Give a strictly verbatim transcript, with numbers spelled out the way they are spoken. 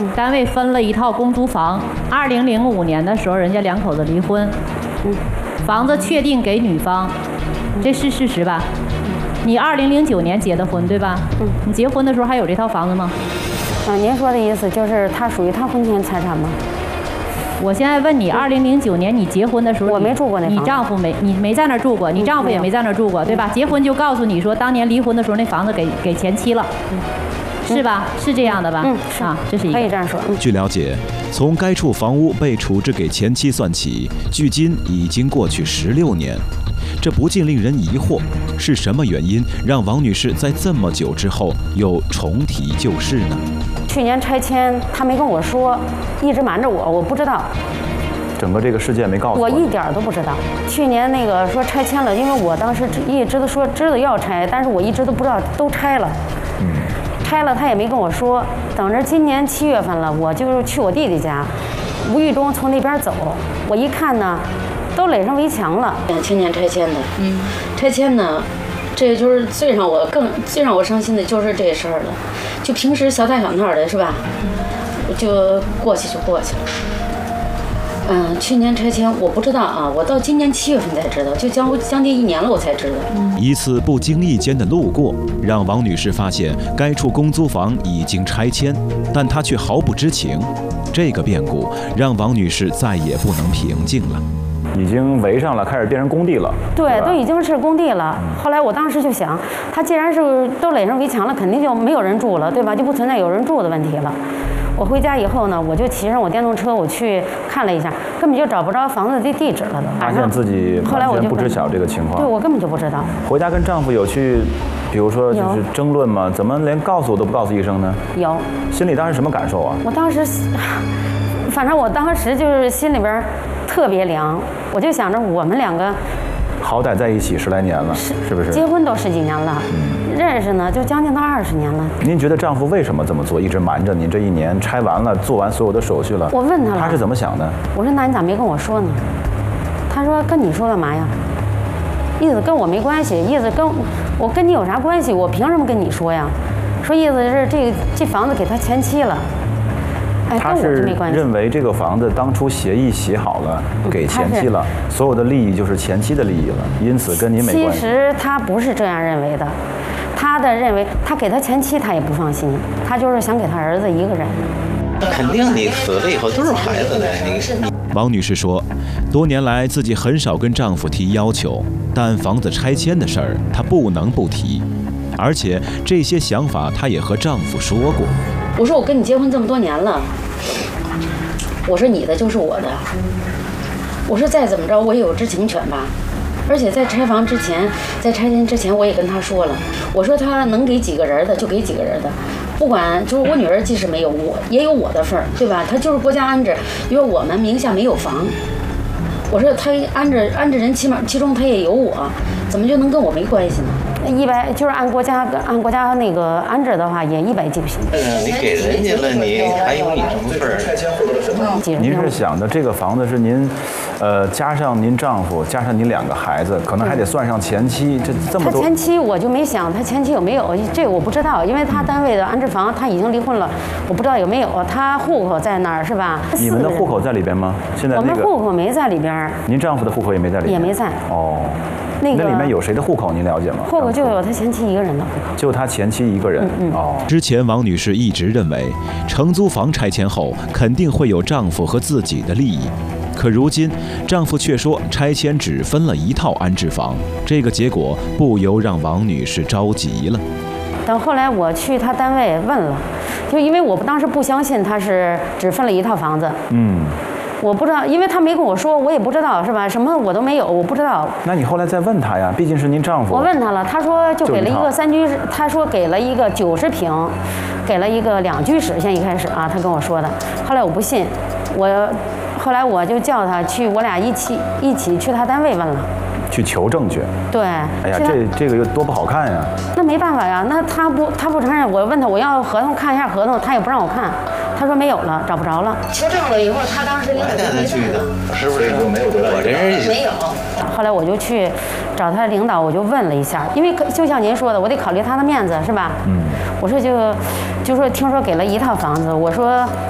单位分了一套公租房。二零零五年的时候，人家两口子离婚，房子确定给女方，这是事实吧？你二零零九年结的婚，对吧？ 嗯。 你结婚的时候还有这套房子吗？ 啊，您说的意思就是他属于他婚前财产吗？ 我现在问你，二零零九年你结婚的时候， 我没住过那房子。 你丈夫没，你没在那儿住过，你丈夫也没在那儿住过，对吧？结婚就告诉你说，当年离婚的时候那房子给给前妻了，是吧？是这样的吧？ 嗯，是啊，这是一个。 可以这样说。 据了解，从该处房屋被处置给前妻算起，距今已经过去十六年。这不禁令人疑惑，是什么原因让王女士在这么久之后又重提旧事呢？ 去年拆迁，他没跟我说，一直瞒着我，我不知道。 整个这个事件没告诉我，我一点都不知道。去年那个说拆迁了，因为我当时一直都说知道要拆，但是我一直都不知道都拆了。嗯。拆了他也没跟我说，等着今年七月份了，我就去我弟弟家，无意中从那边走，我一看呢。都垒上围墙了。 去年拆迁的，嗯，拆迁呢，这就是最让我更最让我伤心的就是这事儿了。就平时小打小闹的是吧？就过去就过去了。嗯，去年拆迁我不知道啊，我到今年七月份才知道，就将将近一年了我才知道。 一次不经意间的路过，让王女士发现该处公租房已经拆迁，但她却毫不知情。这个变故让王女士再也不能平静了。 已经围上了，开始变成工地了。 对，都已经是工地了。后来我当时就想，他既然是都垒上围墙了，肯定就没有人住了，对吧？就不存在有人住的问题了。我回家以后呢，我就骑上我电动车，我去看了一下，根本就找不着房子的地址了。 发现自己后来我就不知晓这个情况。 对，我根本就不知道。 回家跟丈夫有去，比如说就是争论吗？怎么连告诉我都不告诉一声呢？ 有。 心里当时什么感受啊？ 我当时，反正我当时就是心里边特别凉，我就想着我们两个好歹在一起十来年了，是是不是？ 结婚都十几年了，嗯、认识呢就将近到二十年了。 您觉得丈夫为什么这么做，一直瞒着您？这一年拆完了，做完所有的手续了， 我问他了， 他是怎么想的？ 我说那你咋没跟我说呢？他说跟你说干嘛呀？意思跟我没关系，意思跟我跟你有啥关系？我凭什么跟你说呀？说意思是这这房子给他前妻了。 他是认为这个房子当初协议写好了，给前妻了，所有的利益就是前妻的利益了，因此跟您没关系。 其实他不是这样认为的，他的认为他给他前妻他也不放心，他就是想给他儿子一个人。 肯定你死了以后都是孩子的，你。 王女士说，多年来自己很少跟丈夫提要求，但房子拆迁的事儿她不能不提，而且这些想法她也和丈夫说过。 我说我跟你结婚这么多年了，我说你的就是我的，我说再怎么着我也有知情权吧，而且在拆房之前，在拆迁之前我也跟他说了，我说他能给几个人的就给几个人的，不管就是我女儿即使没有，我也有我的份儿，对吧？他就是国家安置，因为我们名下没有房，我说他安置安置人起码其中他也有我，怎么就能跟我没关系呢？ 一百就是按国家按国家那个安置的话，也一百几不行。 嗯，你给人家了，你还有你什么份儿？ 您是想的这个房子是您，呃，加上您丈夫，加上您两个孩子，可能还得算上前妻，这这么多。 他前妻我就没想他前妻有没有，这个我不知道，因为他单位的安置房他已经离婚了，我不知道有没有。他户口在那儿是吧？ 你们的户口在里边吗？现在、那个、 我们户口没在里边。 您丈夫的户口也没在里边？ 也没在。 哦。 那个那里面有谁的户口您了解吗？ 户口就有他前妻一个人的户口， 就他前妻一个人。嗯嗯哦。 之前王女士一直认为，承租房拆迁后肯定会有丈夫和自己的利益，可如今丈夫却说拆迁只分了一套安置房，这个结果不由让王女士着急了。 等后来我去他单位问了，就因为我当时不相信他是只分了一套房子。嗯。我不知道，因为他没跟我说，我也不知道，是吧？什么我都没有，我不知道。 那你后来再问他呀，毕竟是您丈夫。 我问他了，他说就给了一个三居室，他说给了一个九十平，给了一个两居室。先一开始啊，他跟我说的。后来我不信，我后来我就叫他去，我俩一起一起去他单位问了。 去求证去。 对。 哎呀，这这个又多不好看呀。 那没办法呀，那他不他不承认，我问他我要合同看一下合同，他也不让我看。他说没有了，找不着了。求证了以后，他当时领导带他去的，是不是？我这人没有。后来我就去找他领导，我就问了一下，因为就像您说的，我得考虑他的面子，是吧？嗯。我说就就说听说给了一套房子，我说